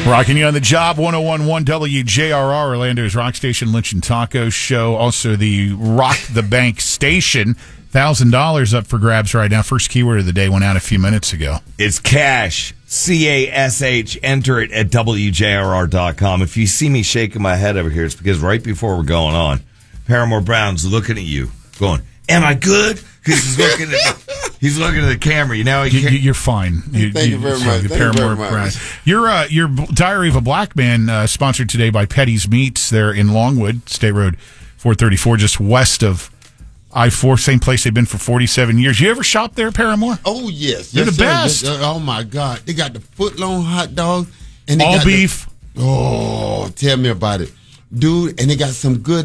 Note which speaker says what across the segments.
Speaker 1: Rocking you on the job, 101.1 WJRR, Orlando's Rock Station Lunch and Taco Show. Also, the Rock the Bank Station. $1,000 up for grabs right now. First keyword of the day went out a few minutes ago.
Speaker 2: It's cash. CASH. Enter it at WJRR.com. If you see me shaking my head over here, it's because right before we're going on, Paramore Brown's looking at you, going, "Am I good?" Because he's looking at the camera. You know,
Speaker 1: you're fine.
Speaker 3: Thank you very much.
Speaker 1: Your Diary of a Black Man, sponsored today by Petty's Meats. They're in Longwood, State Road 434, just west of I-4, same place they've been for 47 years. You ever shop there, Paramore?
Speaker 3: Oh, yes.
Speaker 1: They're the best.
Speaker 3: Oh, my God. They got the foot-long hot dogs. And they
Speaker 1: all
Speaker 3: got
Speaker 1: beef.
Speaker 3: Tell me about it. Dude, and they got some good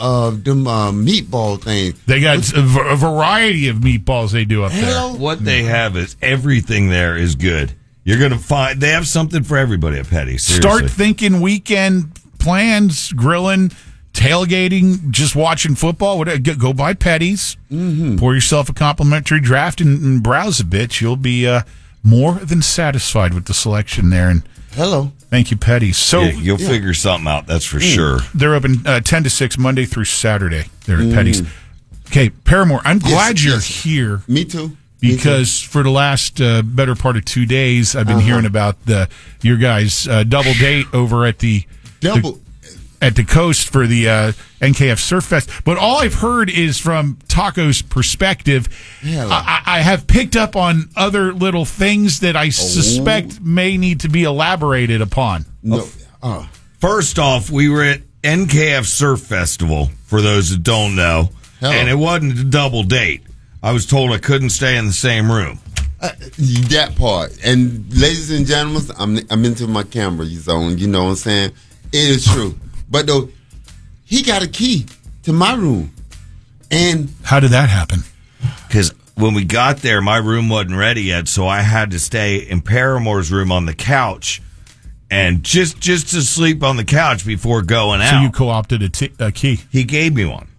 Speaker 3: meatball things.
Speaker 1: They got a variety of meatballs they do up there.
Speaker 2: What they have is everything there is good. You're going to find they have something for everybody at Petty's.
Speaker 1: Start thinking weekend plans, grilling, tailgating, just watching football. Go by Petty's, pour yourself a complimentary draft, and browse a bit. You'll be more than satisfied with the selection there. And thank you, Petty's. So
Speaker 2: you'll figure something out, that's for sure.
Speaker 1: They're open 10 to 6 Monday through Saturday. They're at Petty's. Okay, Paramore, I'm glad you're here.
Speaker 3: Me too.
Speaker 1: Because for the last better part of 2 days, I've been hearing about your guys' double date over at the coast for the NKF Surf Fest. But all I've heard is from Taco's perspective. I have picked up on other little things that I suspect may need to be elaborated upon.
Speaker 2: First off, we were at NKF Surf Festival, for those that don't know, and it wasn't a double date. I was told I couldn't stay in the same room.
Speaker 3: That part. And ladies and gentlemen, I'm into my camera zone, you know what I'm saying? It is true. But though, he got a key to my room. And
Speaker 1: how did that happen?
Speaker 2: Because when we got there, my room wasn't ready yet, so I had to stay in Paramore's room on the couch and just to sleep on the couch before going out.
Speaker 1: So you co-opted a key?
Speaker 2: He gave me one.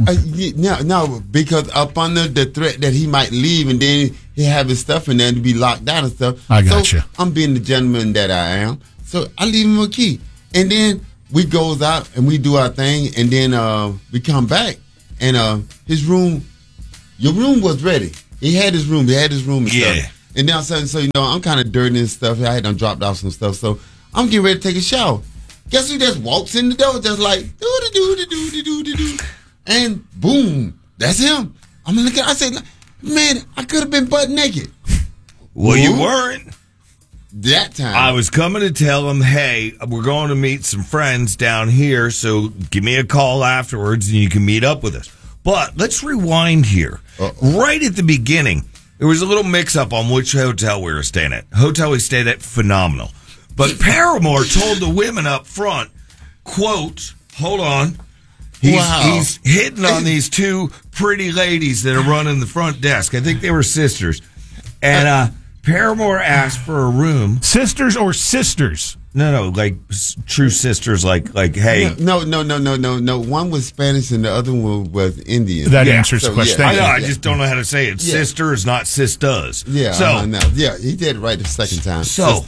Speaker 3: No, because up under the threat that he might leave and then he have his stuff in there to be locked out and stuff.
Speaker 1: I got you.
Speaker 3: I'm being the gentleman that I am. So I leave him a key. And then we goes out and we do our thing, and then we come back, and his room, your room was ready. He had his room and stuff. And then so I'm kind of dirty and stuff. I had done dropped off some stuff, so I'm getting ready to take a shower. Guess who just walks in the door, just like do, and boom, that's him. I'm looking. I say, man, I could have been butt naked.
Speaker 2: Well, you weren't.
Speaker 3: That time.
Speaker 2: I was coming to tell him, hey, we're going to meet some friends down here, so give me a call afterwards and you can meet up with us. But let's rewind here. Right at the beginning, there was a little mix-up on which hotel we were staying at. Hotel we stayed at, phenomenal. But Paramore told the women up front, quote, hold on, he's hitting on these two pretty ladies that are running the front desk. I think they were sisters. And Paramore asked for a room.
Speaker 1: Sisters or sisters?
Speaker 2: No, like true sisters, like hey.
Speaker 3: No. One was Spanish and the other one was Indian.
Speaker 1: That answers the question.
Speaker 2: I know, I just don't know how to say it. Sisters, not sisters.
Speaker 3: Yeah, he did it right the second time.
Speaker 2: So,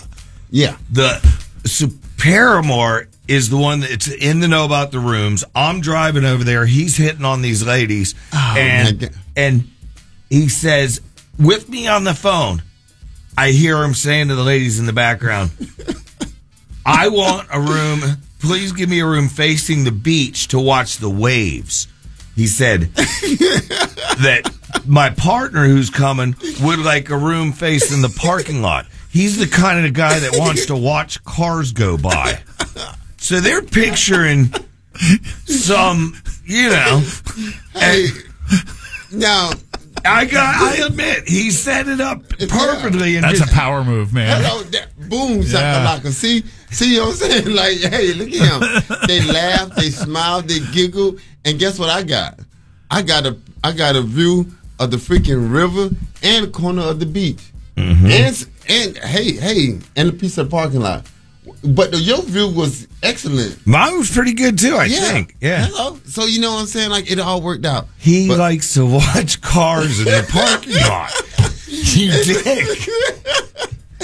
Speaker 2: so Paramore is the one that's in the know about the rooms. I'm driving over there. He's hitting on these ladies. And he says, with me on the phone, I hear him saying to the ladies in the background, I want a room, please give me a room facing the beach to watch the waves. He said that my partner who's coming would like a room facing the parking lot. He's the kind of guy that wants to watch cars go by. So they're picturing some,
Speaker 3: Hey, now...
Speaker 2: I admit, he set it up perfectly. And
Speaker 1: that's a power move, man.
Speaker 3: Boom, shakalaka. See what I'm saying? Like, hey, look at him. They laugh, they smile, they giggle, and guess what I got? I got a view of the freaking river and the corner of the beach, and a piece of parking lot. But your view was excellent.
Speaker 2: Mine was pretty good too, I think. Yeah.
Speaker 3: Hello. So you know what I'm saying? Like it all worked out.
Speaker 2: He likes to watch cars in the parking lot. You dick.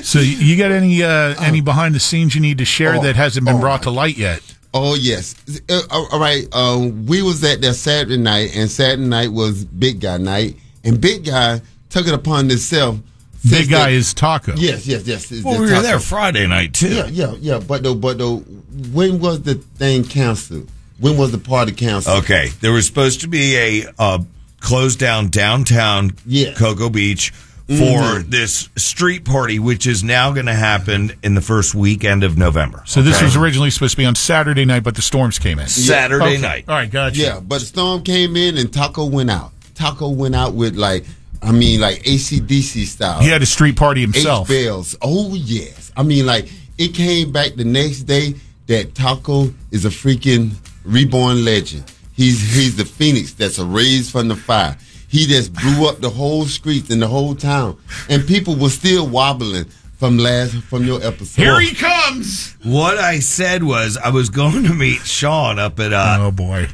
Speaker 1: So you got any behind the scenes you need to share that hasn't been brought to light yet?
Speaker 3: Oh, yes. All right. We was at there Saturday night, and Saturday night was Big Guy night, and Big Guy took it upon himself.
Speaker 1: Big Guy is Taco.
Speaker 3: Yes.
Speaker 2: Well, we were there Friday night, too.
Speaker 3: Yeah. But when was the thing canceled? When was the party canceled?
Speaker 2: Okay. There was supposed to be a closed down downtown Cocoa Beach for this street party, which is now going to happen in the first weekend of November.
Speaker 1: So this was originally supposed to be on Saturday night, but the storms came in.
Speaker 2: Saturday night.
Speaker 1: All right, gotcha.
Speaker 3: Yeah, but the storm came in and Taco went out. Taco went out with like AC/DC style.
Speaker 1: He had a street party himself.
Speaker 3: 8 bells. Oh, yes. I mean, like, it came back the next day that Taco is a freaking reborn legend. He's the phoenix that's raised from the fire. He just blew up the whole streets and the whole town, and people were still wobbling from your episode.
Speaker 1: Here he comes.
Speaker 2: What I said was I was going to meet Sean up at
Speaker 1: oh boy,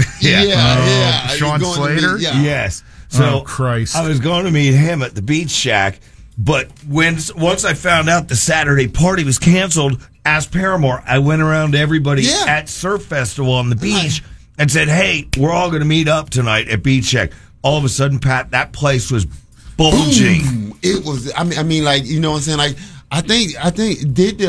Speaker 2: Sean
Speaker 1: Slater.
Speaker 2: Yes. So
Speaker 1: Christ.
Speaker 2: I was going to meet him at the Beach Shack, but once I found out the Saturday party was canceled, as Paramore, I went around to everybody at Surf Festival on the beach and said, "Hey, we're all going to meet up tonight at Beach Shack." All of a sudden, Pat, that place was bulging.
Speaker 3: Boom. It was. I mean, like, you know what I'm saying? Like, I think didn't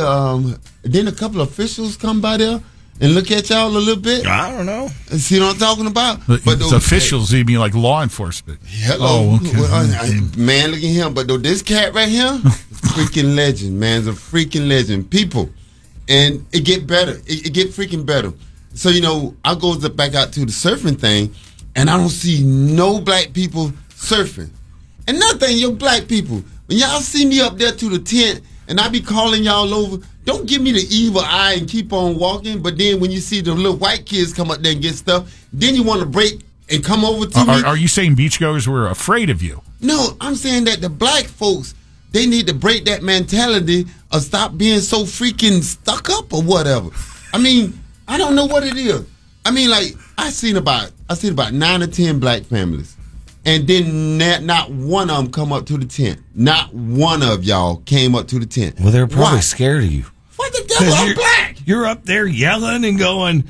Speaker 3: a couple of officials come by there and look at y'all a little bit?
Speaker 2: I don't know.
Speaker 3: See what I'm talking about?
Speaker 1: But those officials, you mean like law enforcement?
Speaker 3: Hello, man. Look at him. But this cat right here, freaking legend, man. It's a freaking legend. People, and it get better. It get freaking better. So I goes back out to the surfing thing. And I don't see no black people surfing. And nothing, yo, black people, when y'all see me up there to the tent and I be calling y'all over, don't give me the evil eye and keep on walking. But then when you see the little white kids come up there and get stuff, then you want to break and come over to me.
Speaker 1: Are you saying beachgoers were afraid of you?
Speaker 3: No, I'm saying that the black folks, they need to break that mentality of stop being so freaking stuck up or whatever. I mean, I don't know what it is. I mean, like, I seen about 9 or 10 black families, and then not one of them come up to the tent. Not one of y'all came up to the tent.
Speaker 2: Well, they're probably scared of you.
Speaker 3: What the devil? I'm black.
Speaker 2: You're up there yelling and going.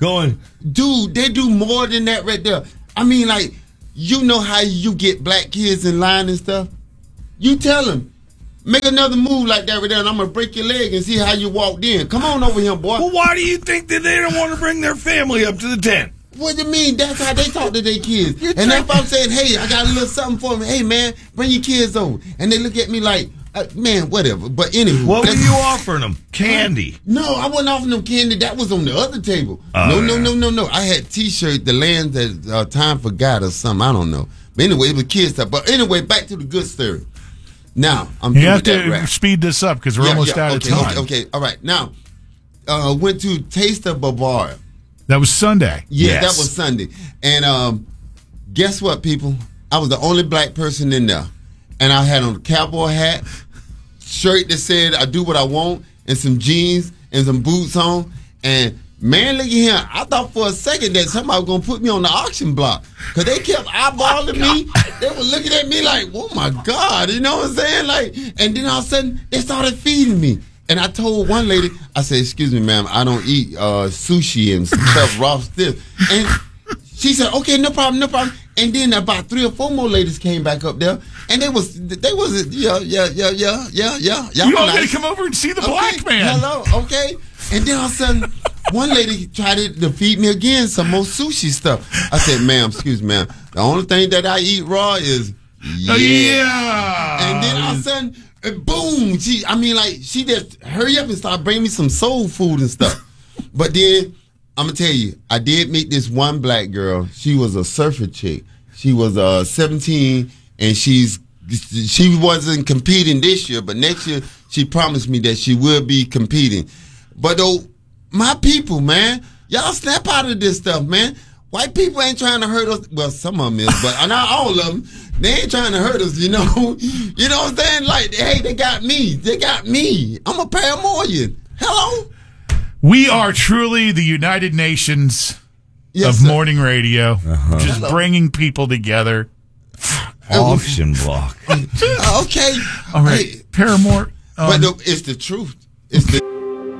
Speaker 3: Dude, they do more than that right there. I mean, like, you know how you get black kids in line and stuff? You tell them, make another move like that right there, and I'm going to break your leg and see how you walked in. Come on over here, boy.
Speaker 2: Well, why do you think that they don't want to bring their family up to the tent?
Speaker 3: What do you mean? That's how they talk to their kids. And if I'm saying, hey, I got a little something for me. Hey, man, bring your kids over. And they look at me like, man, whatever. But anyway.
Speaker 2: What were you offering them? Candy?
Speaker 3: No, I wasn't offering them candy. That was on the other table. No. I had T-shirt, the land that time forgot or something. I don't know. But anyway, it was kids stuff. But anyway, back to the good story. Now,
Speaker 1: you have to speed this up because we're almost out of time.
Speaker 3: Okay. All right. Now, went to Taste of Bavaria.
Speaker 1: That was Sunday.
Speaker 3: Yeah, yes. That was Sunday. And guess what, people? I was the only black person in there. And I had on a cowboy hat, shirt that said, I do what I want, and some jeans and some boots on. And man, look at here. I thought for a second that somebody was going to put me on the auction block. Because they kept eyeballing me. They were looking at me like, oh, my God. You know what I'm saying? Like, and then all of a sudden, they started feeding me. And I told one lady, I said, excuse me, ma'am, I don't eat sushi and stuff, raw stiff. And she said, okay, no problem. And then about 3 or 4 more ladies came back up there, and they was yeah.
Speaker 1: You all gotta come over and see the black man.
Speaker 3: Hello, okay. And then all of a sudden, one lady tried to feed me again some more sushi stuff. I said, ma'am, excuse me, ma'am. The only thing that I eat raw is
Speaker 1: yeah.
Speaker 3: And then all of a sudden, boom! She just hurry up and start bringing me some soul food and stuff. But then I'm gonna tell you, I did meet this one black girl. She was a surfer chick. She was 17, and she wasn't competing this year, but next year she promised me that she will be competing. But though, my people, man, y'all snap out of this stuff, man. White people ain't trying to hurt us. Well, some of them is, but not all of them. They ain't trying to hurt us, you know. You know what I'm saying? Like, hey, they got me. I'm a Paramorean. Hello?
Speaker 1: We are truly the United Nations of morning radio. Just bringing people together.
Speaker 2: Auction block.
Speaker 3: Okay.
Speaker 1: All right. Hey, Paramore,
Speaker 3: But it's the truth. It's the